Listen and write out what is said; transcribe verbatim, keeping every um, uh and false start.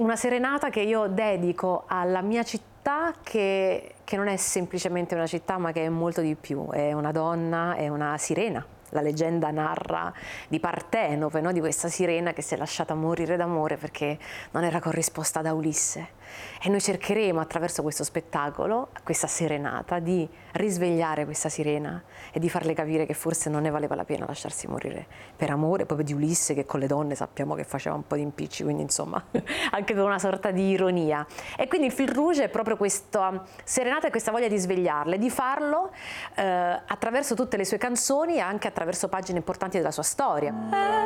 una serenata che io dedico alla mia città, che, che non è semplicemente una città, ma che è molto di più. È una donna, è una sirena. La leggenda narra di Partenope, no? Di questa sirena che si è lasciata morire d'amore perché non era corrisposta da Ulisse. E noi cercheremo attraverso questo spettacolo, questa serenata, di risvegliare questa sirena e di farle capire che forse non ne valeva la pena lasciarsi morire per amore proprio di Ulisse, che con le donne sappiamo che faceva un po' di impicci, quindi insomma anche per una sorta di ironia. E quindi il fil rouge è proprio questa serenata e questa voglia di svegliarle, di farlo eh, attraverso tutte le sue canzoni e anche attraverso pagine importanti della sua storia.